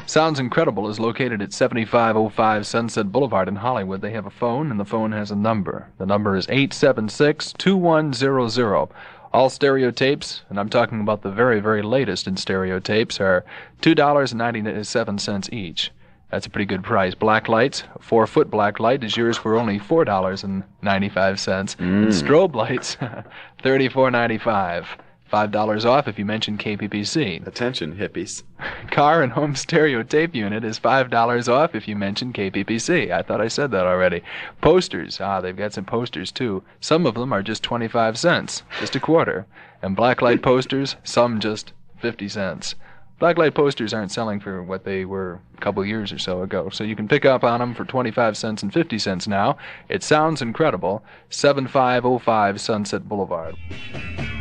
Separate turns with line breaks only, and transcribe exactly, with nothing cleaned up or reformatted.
Sounds Incredible is located at seventy-five oh five Sunset Boulevard in Hollywood. They have a phone, and the phone has a number. The number is eight seven six, two one zero zero. All stereo tapes, and I'm talking about the very, very latest in stereo tapes, are two dollars and ninety-seven cents each. That's a pretty good price. Black lights, a four-foot black light is yours for only four dollars and ninety-five cents.
Mm.
And strobe lights, thirty-four ninety-five. five dollars off if you mention K P P C.
Attention, hippies.
Car and home stereo tape unit is five dollars off if you mention K P P C. I thought I said that already. Posters, ah, they've got some posters too. Some of them are just twenty-five cents, just a quarter. And blacklight posters, some just fifty cents. Blacklight posters aren't selling for what they were a couple years or so ago, so you can pick up on them for twenty-five cents and fifty cents now. It Sounds Incredible, seventy-five oh five Sunset Boulevard.